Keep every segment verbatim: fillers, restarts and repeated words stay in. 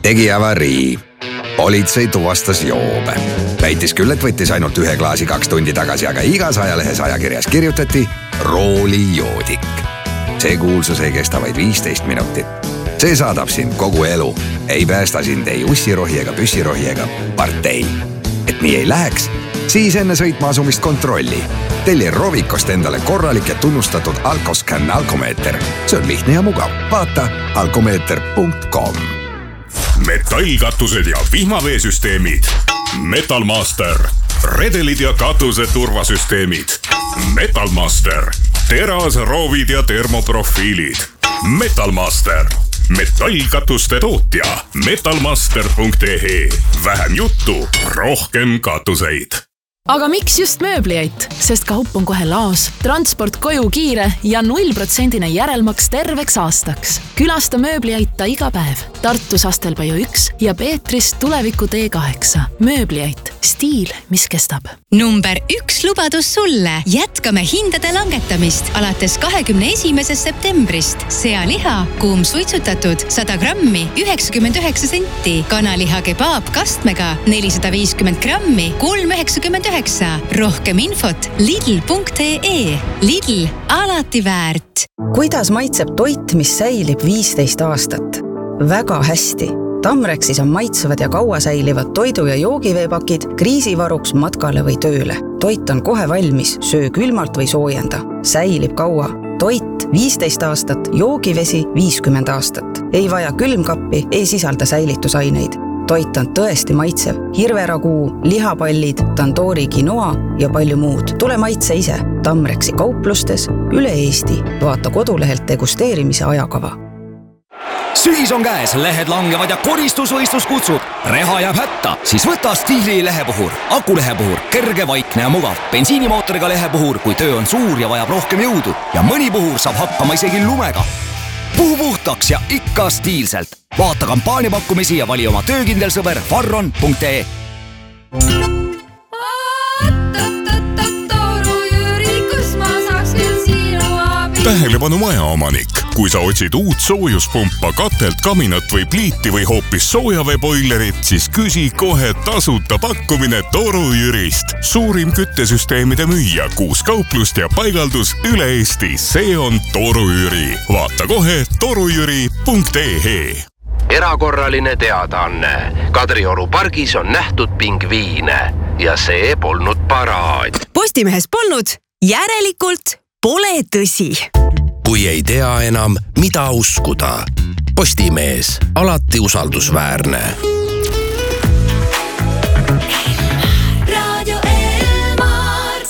tegi avarii. Politsei tuvastas joobe. Väitis küll, et võttis ainult ühe klaasi kaks tundi tagasi, aga igas ajalehes ajakirjas kirjutati roolijoodik. See kuulsus ei kesta vaid viisteist minutit. See saadab sind kogu elu. Ei päästa sind ei ussirohi ega püssirohi ega partei. Et nii ei läheks, siis enne sõitma asumist kontrolli. Telli Rovikost endale korralik ja tunnustatud Alkoscan alkomeeter. See on lihtne ja mugav. Vaata alkomeeter punkt com. Metallkatused ja vihmaveesüsteemid. Metalmaster. Redelid ja katuse turvasüsteemid. Metalmaster. Terasroovid ja termoprofiilid. Metalmaster. Metallkatuste tootja. metalmaster punkt ee. Vähem juttu, rohkem katuseid. Aga miks just mööbliait? Sest kaup on kohe laos, transport koju kiire ja null protsendine järelmaks terveks aastaks. Külasta mööbliaita iga päev. Tartus Astelpaju üks ja Peetris tuleviku tee kaheksa. Mööbliait. Stiil, mis kestab. Number üks lubadus sulle. Jätkame hindade langetamist alates kahekümne esimesest septembrist. Sealiha, kuum suitsutatud, sada grammi, üheksakümmend üheksa senti. Kanaliha kebaab kastmega, nelisada viiskümmend grammi, kolm üheksakümmend üheksa. Rohkem infot lidl punkt ee. Lidl, alati väärt. Kuidas maitseb toit, mis säilib viisteist aastat? Väga hästi. Tamrexis on maitsevad ja kaua säilivad toidu- ja joogiveepakid kriisivaruks matkale või tööle. Toit on kohe valmis, söö külmalt või soojenda. Säilib kaua. Toit viisteist aastat, joogivesi viiskümmend aastat. Ei vaja külmkappi, ei sisalda säilitusaineid. Toit on tõesti maitsev. Hirveraguu, lihapallid, tandoori quinoa ja palju muud. Tule maitse ise. Tamrexi kauplustes üle Eesti. Vaata kodulehelt degusteerimise ajakava. Sügis on käes, lehed langevad ja koristusvõistlus kutsub. Reha jääb hätta, siis võta Stiili lehepuhur. Akulehepuhur, kerge, vaikne ja mugav. Bensiinimootoriga lehepuhur, kui töö on suur ja vajab rohkem jõudu. Ja mõni puhur saab hakkama isegi lumega. Puhu puhtaks ja ikka stiilselt. Vaata kampaaniapakkumisi ja vali oma töökindel sõber farron punkt ee. Tähelepanu majaomanik. Kui sa otsid uut soojuspumpa, katelt, kaminat või pliiti või hoopis soojaveeboilerit, siis küsi kohe tasuta pakkumine Toru Jürist. Suurim küttesüsteemide müüja, kuus kauplust ja paigaldus üle Eesti. See on Toru Jüri. Vaata kohe torujüri punkt ee. Erakorraline teadaanne. Kadrioru pargis on nähtud pingviine ja see polnud paraad. Postimehes polnud, järelikult pole tõsi. Kui ei tea enam, mida uskuda. Postimees, alati usaldusväärne. Radio Elmar.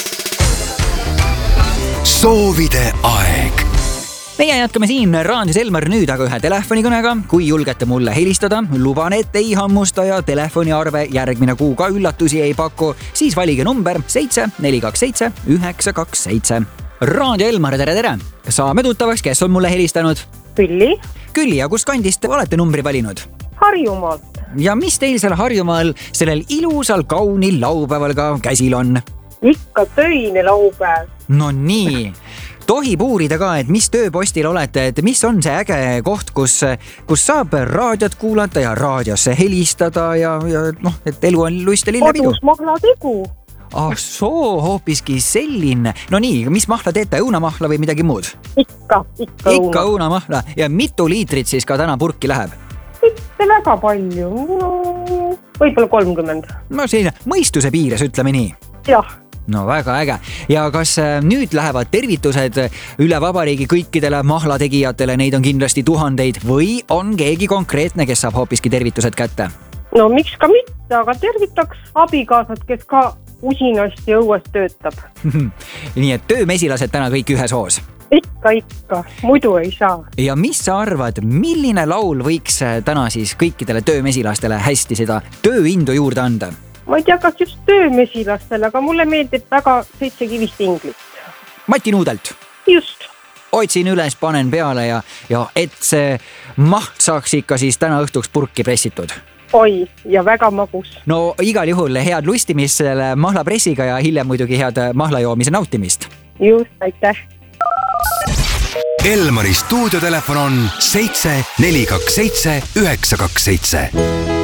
Soovide aeg. Meie jätkame siin Raadios Elmar nüüd aga ühe telefonikõnega. Kui julgete mulle helistada, luban, et ei hammusta ja telefoniarve järgmine kuu ka üllatusi ei paku, siis valige number seitse neli kaks seitse üheksa kaks seitse. Raadio Elmar, tere, tere! Saame tuttavaks, kes on mulle helistanud? Külli. Külli, ja kust kandist olete numbri valinud? Harjumaalt. Ja mis teil seal Harjumaal sellel ilusal kaunil laupäeval ka käsil on? Ikka töine laupäev. No nii. Tohib uurida ka, et mis tööpostil olete, et mis on see äge koht, kus, kus saab raadiot kuulata ja raadiosse helistada ja, ja noh, et elu on luist ja lillepidu. Kodus mahla tegu. Ah, soo, hoopiski selline. No nii, mis mahla teete? Õunamahla või midagi muud? Ikka, ikka õuna. Ikka õunamahla. Ja mitu liitrit siis ka täna purki läheb? Mitte väga palju. No, võib-olla kolmkümmend. No selline mõistuse piires, ütleme nii. Jah. No väga äge. Ja kas nüüd lähevad tervitused üle vabariigi kõikidele mahlategijatele, neid on kindlasti tuhandeid, või on keegi konkreetne, kes saab hoopiski tervitused kätte? No miks ka mitte, aga tervitaks abikaasad, kes ka usinasti õues töötab. Nii et töömesilased täna kõik ühes hoos? Ikka, ikka. Muidu ei saa. Ja mis sa arvad, milline laul võiks täna siis kõikidele töömesilastele hästi seda tööindu juurde anda? Ma ei tea, kas just töömesilastele, aga mulle meeldib väga seitse kivist inglit. Mati Nuudelt? Just. Otsin üles, panen peale ja, ja et see maht saaks ikka siis täna õhtuks purki pressitud. Oi, ja väga magus. No igal juhul head lustimist selle mahlapressiga ja hiljem muidugi head mahlajoomise nautimist. Just, aitäh. Elmari stuudiotelefon on seitse neli kaks seitse üheksa kaks seitse.